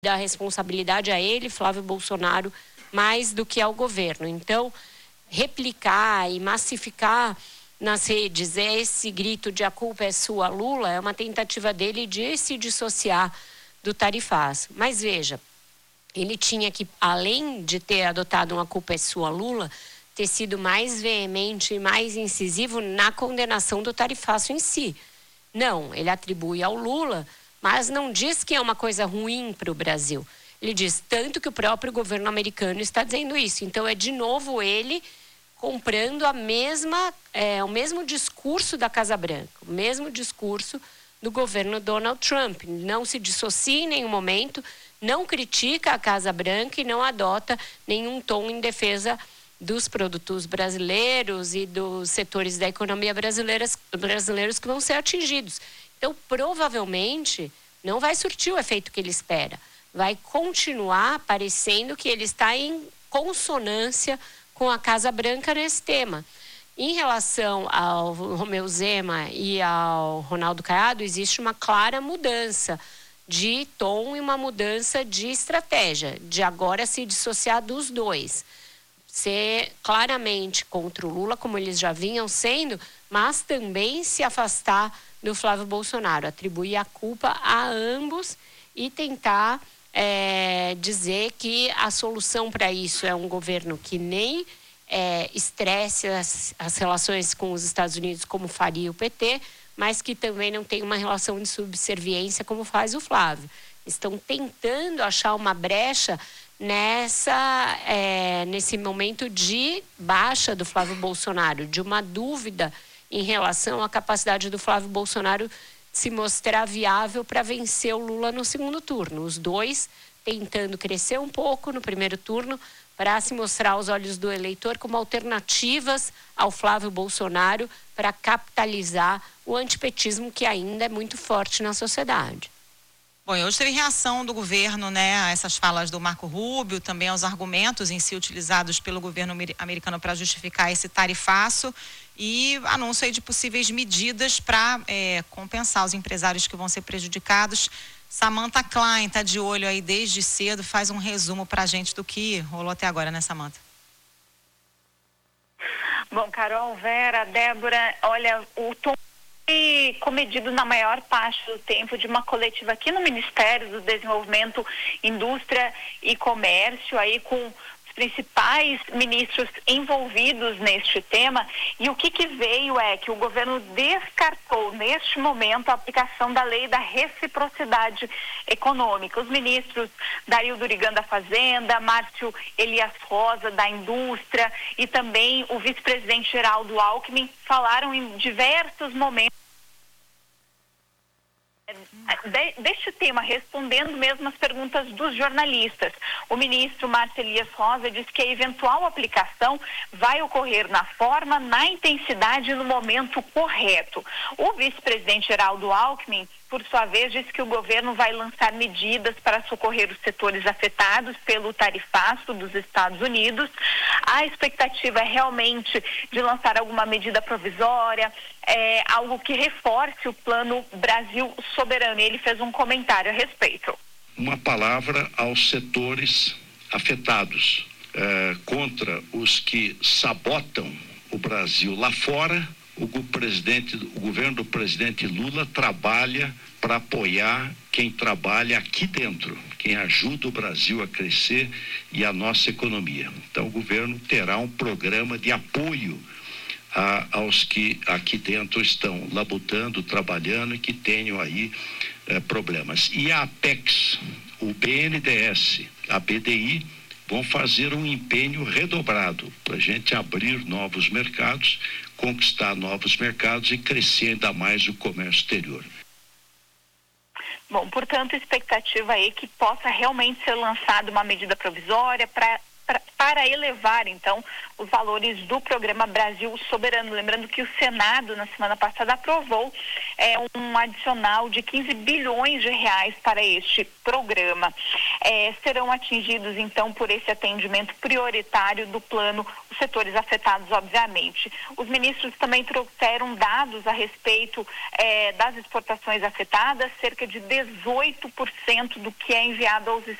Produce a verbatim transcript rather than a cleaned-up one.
da responsabilidade a ele, Flávio Bolsonaro, mais do que ao governo. Então, replicar e massificar nas redes esse grito de a culpa é sua, Lula, é uma tentativa dele de se dissociar do tarifaço. Mas veja, ele tinha que, além de ter adotado uma culpa é sua, Lula, ter sido mais veemente e mais incisivo na condenação do tarifaço em si. Não, ele atribui ao Lula, mas não diz que é uma coisa ruim para o Brasil. Ele diz tanto que o próprio governo americano está dizendo isso. Então, é de novo ele comprando a mesma, é, o mesmo discurso da Casa Branca, o mesmo discurso do governo Donald Trump. Não se dissocia em nenhum momento, não critica a Casa Branca e não adota nenhum tom em defesa dos produtos brasileiros e dos setores da economia brasileiras, brasileiros que vão ser atingidos. Então, provavelmente, não vai surtir o efeito que ele espera. Vai continuar parecendo que ele está em consonância com a Casa Branca nesse tema. Em relação ao Romeu Zema e ao Ronaldo Caiado, existe uma clara mudança de tom e uma mudança de estratégia, de agora se dissociar dos dois. Ser claramente contra o Lula, como eles já vinham sendo, mas também se afastar do Flávio Bolsonaro, atribuir a culpa a ambos e tentar é, dizer que a solução para isso é um governo que nem é, estresse as, as relações com os Estados Unidos como faria o P T, mas que também não tem uma relação de subserviência como faz o Flávio. Estão tentando achar uma brecha nessa, é, nesse momento de baixa do Flávio Bolsonaro, de uma dúvida em relação à capacidade do Flávio Bolsonaro se mostrar viável para vencer o Lula no segundo turno. Os dois tentando crescer um pouco no primeiro turno para se mostrar aos olhos do eleitor como alternativas ao Flávio Bolsonaro para capitalizar o antipetismo que ainda é muito forte na sociedade. Bom, hoje teve reação do governo, né, a essas falas do Marco Rubio, também aos argumentos em si utilizados pelo governo americano para justificar esse tarifaço e anúncio aí de possíveis medidas para é, compensar os empresários que vão ser prejudicados. Samantha Klein está de olho aí desde cedo, faz um resumo para a gente do que rolou até agora, né, Samantha? Bom, Carol, Vera, Débora, olha, o tom comedido na maior parte do tempo de uma coletiva aqui no Ministério do Desenvolvimento, Indústria e Comércio, aí com os principais ministros envolvidos neste tema, e o que que veio é que o governo descartou neste momento a aplicação da lei da reciprocidade econômica. Os ministros Dario Durigan da Fazenda, Márcio Elias Rosa da Indústria e também o vice-presidente Geraldo Alckmin falaram em diversos momentos deste tema, respondendo mesmo as perguntas dos jornalistas. O ministro Márcio Elias Rosa disse que a eventual aplicação vai ocorrer na forma, na intensidade e no momento correto. O vice-presidente Geraldo Alckmin, por sua vez, disse que o governo vai lançar medidas para socorrer os setores afetados pelo tarifaço dos Estados Unidos. A expectativa é realmente de lançar alguma medida provisória, é, algo que reforce o plano Brasil Soberano. E ele fez um comentário a respeito. Uma palavra aos setores afetados, é, contra os que sabotam o Brasil lá fora. O, presidente, o governo do presidente Lula trabalha para apoiar quem trabalha aqui dentro, quem ajuda o Brasil a crescer e a nossa economia. Então, o governo terá um programa de apoio a, aos que aqui dentro estão labutando, trabalhando e que tenham aí eh, problemas. E a Apex, o B N D E S, a B D I, vão fazer um empenho redobrado para a gente abrir novos mercados, conquistar novos mercados e crescer ainda mais o comércio exterior. Bom, portanto, expectativa aí que possa realmente ser lançada uma medida provisória para para elevar, então, os valores do programa Brasil Soberano. Lembrando que o Senado, na semana passada, aprovou é, um adicional de quinze bilhões de reais para este programa. é, serão atingidos, então, por esse atendimento prioritário do plano, os setores afetados, obviamente. Os ministros também trouxeram dados a respeito é, das exportações afetadas, cerca de dezoito por cento do que é enviado aos